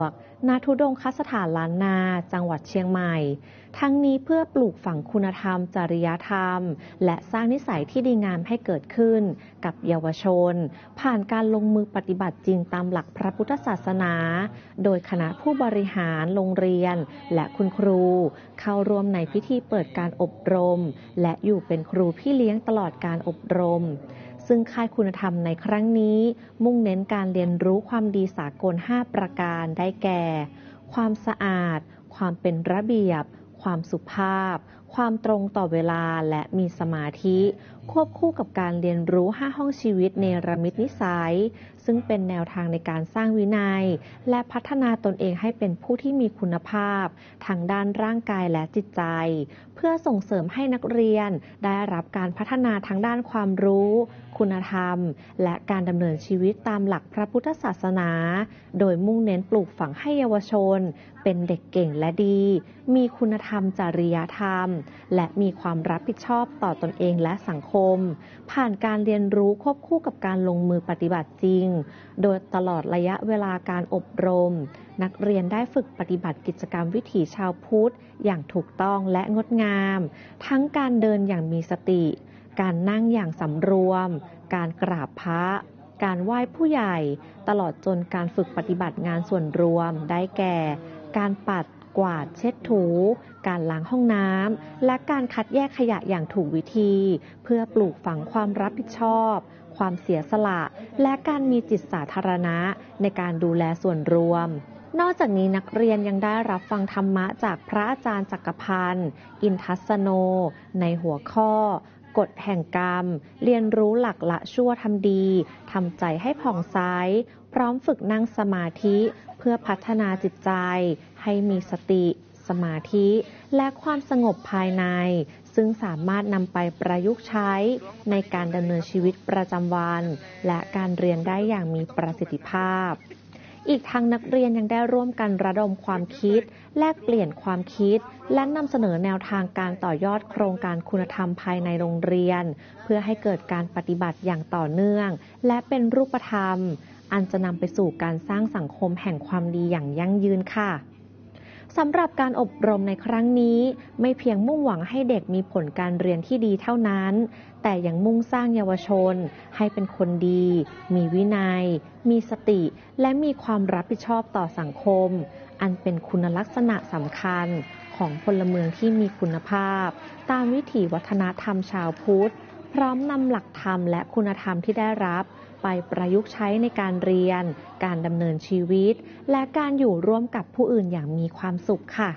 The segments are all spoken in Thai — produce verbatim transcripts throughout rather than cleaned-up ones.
ณทุดงคสถานล้านนาจังหวัดเชียงใหม่ทั้งนี้เพื่อปลูกฝังคุณธรรมจริยธรรมและสร้างนิสัยที่ดีงามให้เกิดขึ้นกับเยาวชนผ่านการลงมือปฏิบัติจริงตามหลักพระพุทธศาสนาโดยคณะผู้บริหารโรงเรียนและคุณครูเข้าร่วมในพิธีเปิดการอบรมและอยู่เป็นครูพี่เลี้ยงตลอดการอบรมซึ่งค่ายคุณธรรมในครั้งนี้มุ่งเน้นการเรียนรู้ความดีสากลห้าประการได้แก่ ความสะอาด ความเป็นระเบียบ ความสุภาพ ความตรงต่อเวลาและมีสมาธิควบคู่กับการเรียนรู้ห้าห้องชีวิตเนรมิตนิสัยซึ่งเป็นแนวทางในการสร้างวินัยและพัฒนาตนเองให้เป็นผู้ที่มีคุณภาพทางด้านร่างกายและจิตใจเพื่อส่งเสริมให้นักเรียนได้รับการพัฒนาทางด้านความรู้คุณธรรมและการดำเนินชีวิตตามหลักพระพุทธศาสนาโดยมุ่งเน้นปลูกฝังให้เยาวชนเป็นเด็กเก่งและดีมีคุณธรรมจริยธรรมและมีความรับผิดชอบต่อตนเองและสังคมผ่านการเรียนรู้ควบคู่กับการลงมือปฏิบัติจริงโดยตลอดระยะเวลาการอบรมนักเรียนได้ฝึกปฏิบัติกิจกรรมวิถีชาวพุทธอย่างถูกต้องและงดงามทั้งการเดินอย่างมีสติการนั่งอย่างสำรวมการกราบพระการไหว้ผู้ใหญ่ตลอดจนการฝึกปฏิบัติงานส่วนรวมได้แก่การปัดกวาดเช็ดถูการล้างห้องน้ำและการคัดแยกขยะอย่างถูกวิธีเพื่อปลูกฝังความรับผิดชอบความเสียสละและการมีจิตสาธารณะในการดูแลส่วนรวมนอกจากนี้นักเรียนยังได้รับฟังธรรมะจากพระอาจารย์จักรพันธ์อินทัสโนในหัวข้อกฎแห่งกรรมเรียนรู้หลักละชั่วทำดีทำใจให้ผ่องใสพร้อมฝึกนั่งสมาธิเพื่อพัฒนาจิตใจให้มีสติสมาธิและความสงบภายในซึ่งสามารถนำไปประยุกต์ใช้ในการดำเนินชีวิตประจำวันและการเรียนได้อย่างมีประสิทธิภาพอีกทั้งนักเรียนยังได้ร่วมกันระดมความคิดแลกเปลี่ยนความคิดและนำเสนอแนวทางการต่อยอดโครงการคุณธรรมภายในโรงเรียนเพื่อให้เกิดการปฏิบัติอย่างต่อเนื่องและเป็นรูปธรรมอันจะนำไปสู่การสร้างสังคมแห่งความดีอย่างยั่งยืนค่ะสำหรับการอบรมในครั้งนี้ไม่เพียงมุ่งหวังให้เด็กมีผลการเรียนที่ดีเท่านั้นแต่ยังมุ่งสร้างเยาวชนให้เป็นคนดีมีวินัยมีสติและมีความรับผิดชอบต่อสังคมอันเป็นคุณลักษณะสำคัญของพลเมืองที่มีคุณภาพตามวิถีวัฒนธรรมชาวพุทธพร้อมนำหลักธรรมและคุณธรรมที่ได้รับไปประยุกต์ใช้ในการเรียนการดำเนินชีวิตและการอยู่ร่วมกับผู้อื่นอย่างมีความสุขค่ะ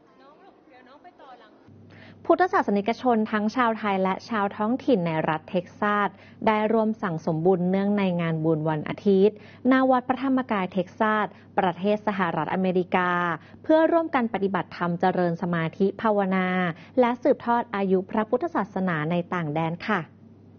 พุทธศาสนิกชนทั้งชาวไทยและชาวท้องถิ่นในรัฐเท็กซัสได้ร่วมสั่งสมบุญเนื่องในงานบุญวันอาทิตย์ณวัดพระธรรมกายเท็กซัสประเทศสหรัฐอเมริกาเพื่อร่วมกันปฏิบัติธรรมเจริญสมาธิภาวนาและสืบทอดอายุพระพุทธศาสนาในต่างแดนค่ะ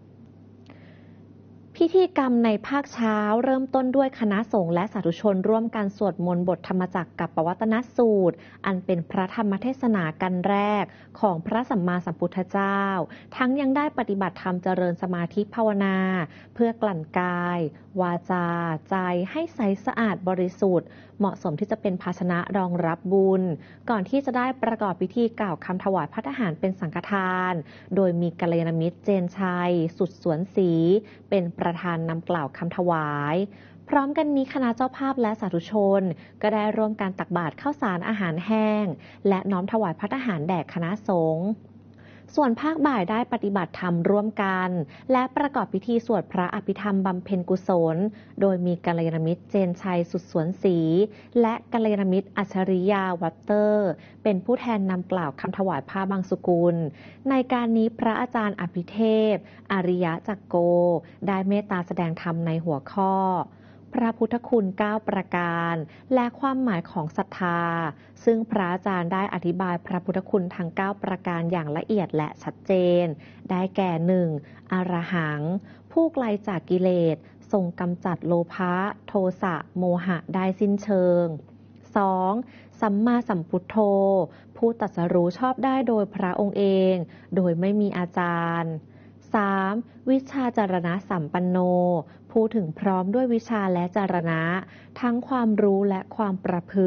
พิธีกรรมในภาคเช้าเริ่มต้นด้วยคณะสงฆ์และสาธุชนร่วมกันสวดมนต์บทธรรมจักรกับปวัตนสูตรอันเป็นพระธรรมเทศนากันแรกของพระสัมมาสัมพุทธเจ้าทั้งยังได้ปฏิบัติธรรมเจริญสมาธิภาวนาเพื่อกลั่นกายวาจาใจให้ใสสะอาดบริสุทธิ์เหมาะสมที่จะเป็นภาชนะรองรับบุญก่อนที่จะได้ประกอบพิธีกล่าวคำถวายพระทหารเป็นสังฆทานโดยมีกัลยาณมิตรเจนชัยสุดสวนศรีเป็นประธานนำกล่าวคำถวายพร้อมกันนี้คณะเจ้าภาพและสาธุชนก็ได้ร่วมการตักบาตรข้าวสารอาหารแห้งและน้อมถวายพระทหารแด่คณะสงฆ์ส่วนภาคบ่ายได้ปฏิบัติธรรมร่วมกันและประกอบพิธีสวดพระอภิธรรมบำเพ็ญกุศลโดยมีกัลยาณมิตรเจนชัยสุดสวนศรีและกัลยาณมิตรอัจฉริยาวัตเตอร์เป็นผู้แทนนำกล่าวคำถวายผ้าบางสุกุลในการนี้พระอาจารย์อภิเทพอริยจักโกได้เมตตาแสดงธรรมในหัวข้อพระพุทธคุณเก้าประการและความหมายของศรัทธาซึ่งพระอาจารย์ได้อธิบายพระพุทธคุณทั้งเก้าประการอย่างละเอียดและชัดเจนได้แก่ หนึ่ง อรหังผู้ไกลจากกิเลสทรงกำจัดโลภะโทสะโมหะได้สิ้นเชิง สอง สัมมาสัมพุทโธผู้ตรัสรู้ชอบได้โดยพระองค์เองโดยไม่มีอาจารย์สาม วิชาจารณะสัมปันโน พูดถึงพร้อมด้วยวิชาและจารณะ ทั้งความรู้และความประพฤติ